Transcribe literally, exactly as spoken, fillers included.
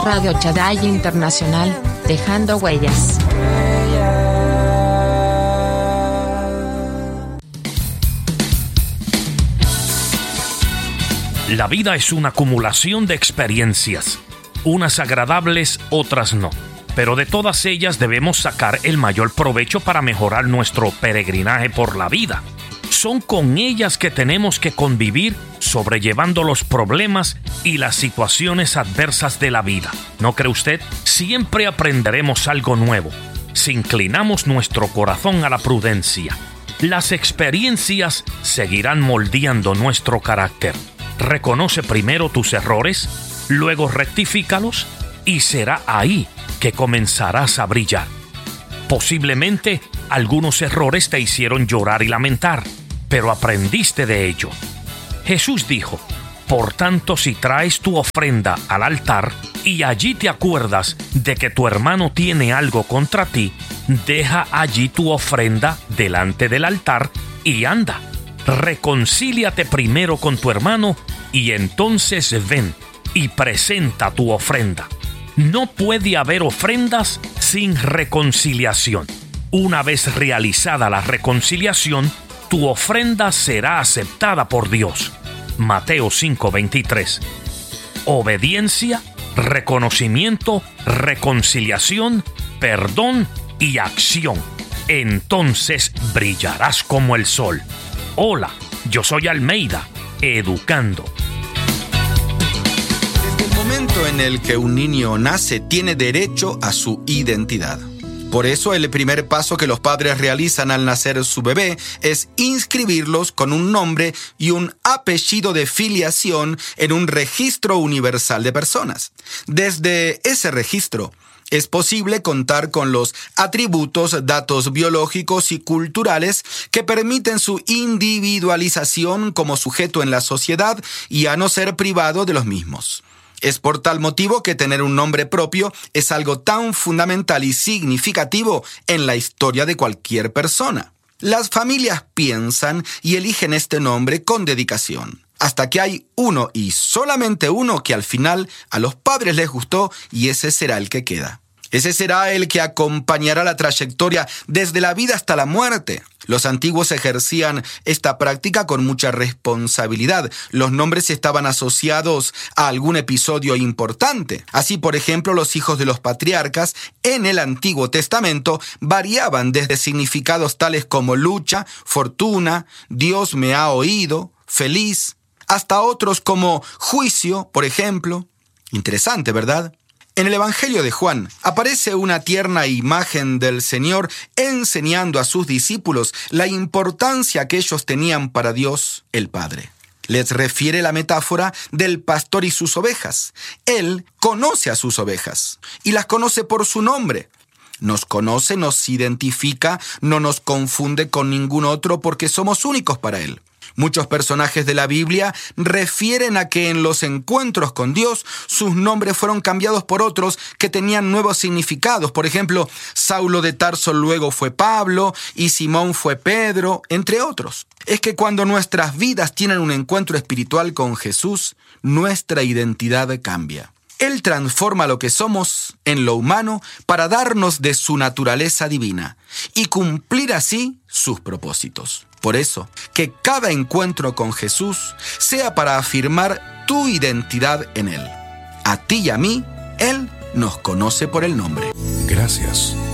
Radio Shaddai Internacional, dejando huellas. La vida es una acumulación de experiencias, unas agradables, otras no. Pero de todas ellas debemos sacar el mayor provecho para mejorar nuestro peregrinaje por la vida. Son con ellas que tenemos que convivir, sobrellevando los problemas y las situaciones adversas de la vida. ¿No cree usted? Siempre aprenderemos algo nuevo si inclinamos nuestro corazón a la prudencia. Las experiencias seguirán moldeando nuestro carácter. Reconoce primero tus errores, luego rectifícalos y será ahí que comenzarás a brillar. Posiblemente algunos errores te hicieron llorar y lamentar, pero aprendiste de ello. Jesús dijo: por tanto, si traes tu ofrenda al altar y allí te acuerdas de que tu hermano tiene algo contra ti, deja allí tu ofrenda delante del altar y anda. Reconcíliate primero con tu hermano y entonces ven y presenta tu ofrenda. No puede haber ofrendas sin reconciliación. Una vez realizada la reconciliación, tu ofrenda será aceptada por Dios. Mateo cinco veintitrés. Obediencia, reconocimiento, reconciliación, perdón y acción. Entonces brillarás como el sol. Hola, yo soy Almeida, educando. Desde el momento en el que un niño nace, tiene derecho a su identidad. Por eso el primer paso que los padres realizan al nacer su bebé es inscribirlos con un nombre y un apellido de filiación en un registro universal de personas. Desde ese registro es posible contar con los atributos, datos biológicos y culturales que permiten su individualización como sujeto en la sociedad y a no ser privado de los mismos. Es por tal motivo que tener un nombre propio es algo tan fundamental y significativo en la historia de cualquier persona. Las familias piensan y eligen este nombre con dedicación, hasta que hay uno y solamente uno que al final a los padres les gustó y ese será el que queda. Ese será el que acompañará la trayectoria desde la vida hasta la muerte. Los antiguos ejercían esta práctica con mucha responsabilidad. Los nombres estaban asociados a algún episodio importante. Así, por ejemplo, los hijos de los patriarcas en el Antiguo Testamento variaban desde significados tales como lucha, fortuna, Dios me ha oído, feliz, hasta otros como juicio, por ejemplo. Interesante, ¿verdad? En el Evangelio de Juan aparece una tierna imagen del Señor enseñando a sus discípulos la importancia que ellos tenían para Dios el Padre. Les refiere la metáfora del pastor y sus ovejas. Él conoce a sus ovejas y las conoce por su nombre. Nos conoce, nos identifica, no nos confunde con ningún otro porque somos únicos para Él. Muchos personajes de la Biblia refieren a que en los encuentros con Dios sus nombres fueron cambiados por otros que tenían nuevos significados. Por ejemplo, Saulo de Tarso luego fue Pablo y Simón fue Pedro, entre otros. Es que cuando nuestras vidas tienen un encuentro espiritual con Jesús, nuestra identidad cambia. Él transforma lo que somos en lo humano para darnos de su naturaleza divina y cumplir así sus propósitos. Por eso, que cada encuentro con Jesús sea para afirmar tu identidad en Él. A ti y a mí, Él nos conoce por el nombre. Gracias